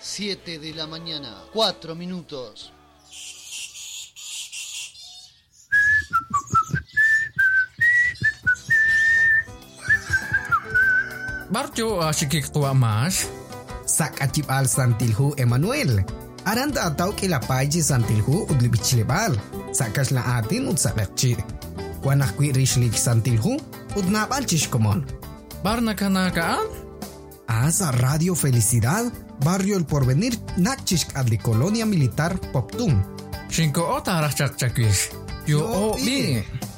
7 de la mañana, 4 minutos. Barjo asyik tua mas. Sak acip al santilhu Emmanuel. Aranda ataw kilapay santilhu udlibichilebal. Sakas la atin ud sakakchi. Wanak kwi rishlik santilhu udnabal chishkomon. Barna kanakaan? Asa Radio Felicidad, Barrio El Porvenir, Nachishk adli Colonia Militar Poptum. Shinko otarach chakchakis. Yo o bi.